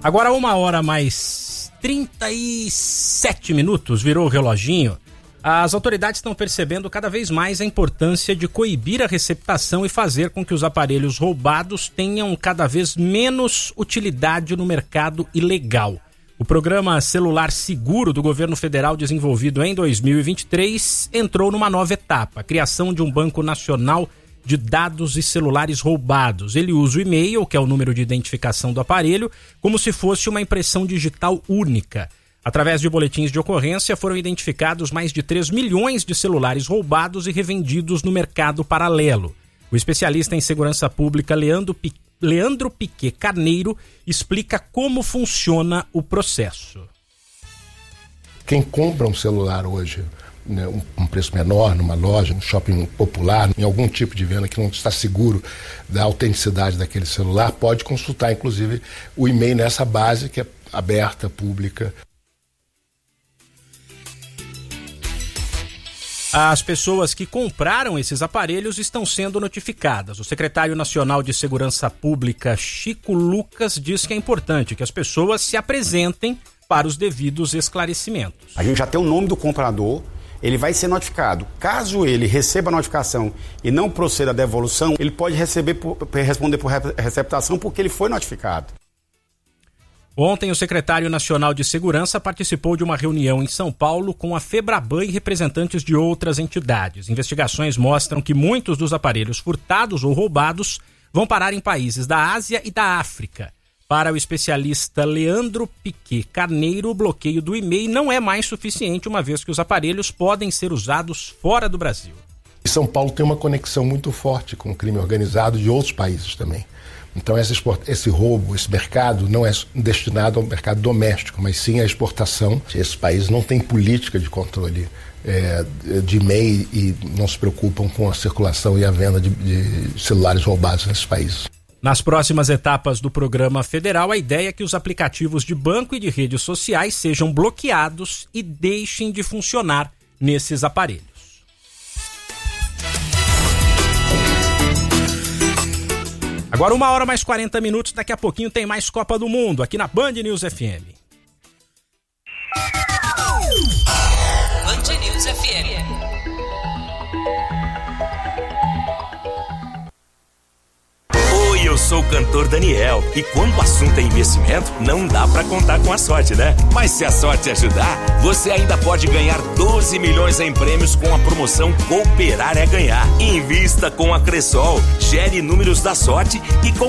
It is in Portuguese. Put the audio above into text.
Agora 1h mais 37 virou o reloginho. As autoridades estão percebendo cada vez mais a importância de coibir a receptação e fazer com que os aparelhos roubados tenham cada vez menos utilidade no mercado ilegal. O programa Celular Seguro do governo federal, desenvolvido em 2023, entrou numa nova etapa, a criação de um banco nacional de dados e celulares roubados. Ele usa o e-mail, que é o número de identificação do aparelho, como se fosse uma impressão digital única. Através de boletins de ocorrência, foram identificados mais de 3 milhões de celulares roubados e revendidos no mercado paralelo. O especialista em segurança pública Leandro Piquet Carneiro explica como funciona o processo. Quem compra um celular hoje, né, um preço menor numa loja, no shopping popular, em algum tipo de venda que não está seguro da autenticidade daquele celular, pode consultar inclusive o e-mail nessa base que é aberta, pública. As pessoas que compraram esses aparelhos estão sendo notificadas. O secretário nacional de Segurança Pública, Chico Lucas, diz que é importante que as pessoas se apresentem para os devidos esclarecimentos. A gente já tem o nome do comprador, ele vai ser notificado. Caso ele receba a notificação e não proceda à devolução, ele pode responder por receptação porque ele foi notificado. Ontem, o secretário nacional de Segurança participou de uma reunião em São Paulo com a Febraban e representantes de outras entidades. Investigações mostram que muitos dos aparelhos furtados ou roubados vão parar em países da Ásia e da África. Para o especialista Leandro Piquet Carneiro, o bloqueio do e-mail não é mais suficiente, uma vez que os aparelhos podem ser usados fora do Brasil. São Paulo tem uma conexão muito forte com o crime organizado de outros países também. Então esse roubo, esse mercado não é destinado ao mercado doméstico, mas sim à exportação. Esses países não têm política de controle de e-mail e não se preocupam com a circulação e a venda de celulares roubados nesses países. Nas próximas etapas do programa federal, a ideia é que os aplicativos de banco e de redes sociais sejam bloqueados e deixem de funcionar nesses aparelhos. Agora 1h mais 40, daqui a pouquinho tem mais Copa do Mundo aqui na Band News FM. Band News FM. Oi, eu sou o cantor Daniel e quando o assunto é investimento, não dá pra contar com a sorte, né? Mas se a sorte ajudar, você ainda pode ganhar 12 milhões em prêmios com a promoção Cooperar é Ganhar. Invista com a Cressol, gere números da sorte e com